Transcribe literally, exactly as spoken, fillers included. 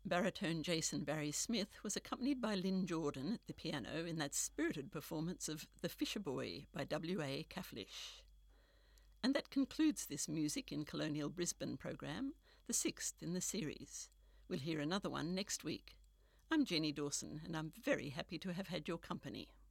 Baritone Jason Barry Smith was accompanied by Lynn Jordan at the piano in that spirited performance of The Fisher Boy by W A Cafflish. And that concludes this Music in Colonial Brisbane program, the sixth in the series. We'll hear another one next week. I'm Jenny Dawson, and I'm very happy to have had your company.